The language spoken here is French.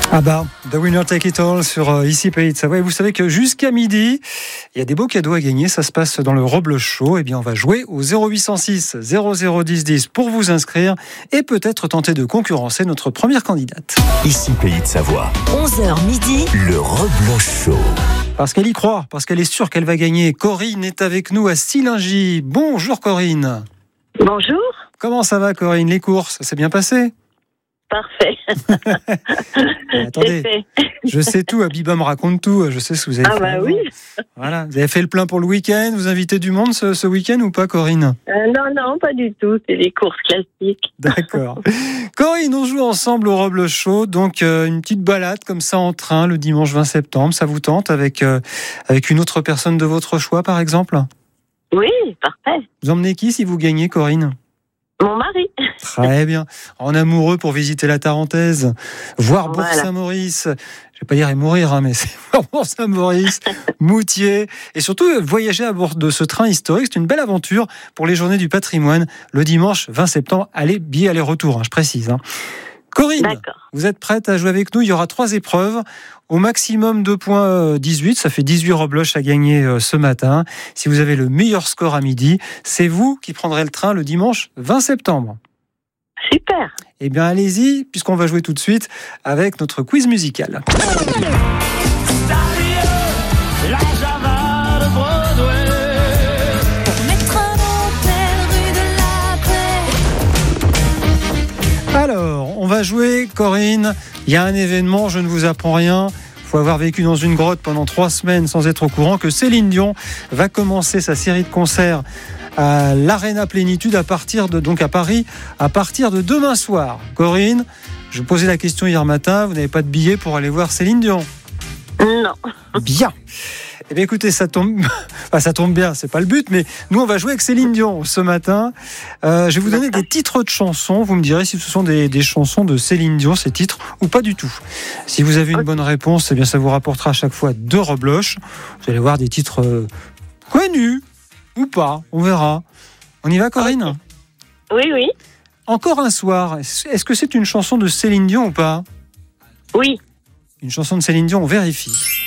Ah bah, The Winner Take It All sur Ici Pays de Savoie. Vous savez que jusqu'à midi, il y a des beaux cadeaux à gagner. Ça se passe dans le Roble Show. Eh bien, on va jouer au 0806 0010 10 pour vous inscrire et peut-être tenter de concurrencer notre première candidate. Ici Pays de Savoie. 11h midi. Le Roble Show. Parce qu'elle y croit, parce qu'elle est sûre qu'elle va gagner. Corinne est avec nous à Sillingy. Bonjour Corinne. Bonjour. Comment ça va Corinne? Les courses, ça s'est bien passé? Parfait. Attendez, je sais tout, Abiba me raconte tout, je sais ce que vous avez fait. Ah bah oui. Voilà, vous avez fait le plein pour le week-end, vous invitez du monde ce week-end ou pas Corinne? Non, pas du tout, c'est les courses classiques. D'accord. Corinne, on joue ensemble au Roble Show, donc une petite balade comme ça en train le dimanche 20 septembre, ça vous tente avec une autre personne de votre choix par exemple? Oui, parfait. Vous emmenez qui si vous gagnez Corinne? Mon mari. Très bien. En amoureux pour visiter la Tarentaise, voir Voilà. Bourg-Saint-Maurice. Je vais pas dire et mourir, mais c'est voir Bourg-Saint-Maurice, Moutier, et surtout voyager à bord de ce train historique. C'est une belle aventure pour les Journées du patrimoine le dimanche 20 septembre. Allez, billet aller-retour, je précise. Corinne, D'accord. vous êtes prête à jouer avec nous? Il y aura 3 épreuves. Au maximum 2 points 18, ça fait 18 rebloches à gagner ce matin. Si vous avez le meilleur score à midi, c'est vous qui prendrez le train le dimanche 20 septembre. Super. Eh bien, allez-y, puisqu'on va jouer tout de suite avec notre quiz musical. Alors, on va jouer, Corinne. Il y a un événement, je ne vous apprends rien. Il faut avoir vécu dans une grotte pendant 3 semaines sans être au courant que Céline Dion va commencer sa série de concerts à l'Arena Plénitude à Paris, à partir de demain soir. Corinne, je posais la question hier matin, vous n'avez pas de billet pour aller voir Céline Dion? Non. Bien. Eh bien écoutez, ça tombe bien, c'est pas le but, mais nous on va jouer avec Céline Dion ce matin. Je vais vous donner des titres de chansons, vous me direz si ce sont des chansons de Céline Dion, ces titres, ou pas du tout. Si vous avez une bonne réponse, eh bien ça vous rapportera à chaque fois 2 rebloches. Vous allez voir des titres connus, ou pas, on verra. On y va Corinne? Oui. Encore un soir, est-ce que c'est une chanson de Céline Dion ou pas? Oui. Une chanson de Céline Dion, on vérifie.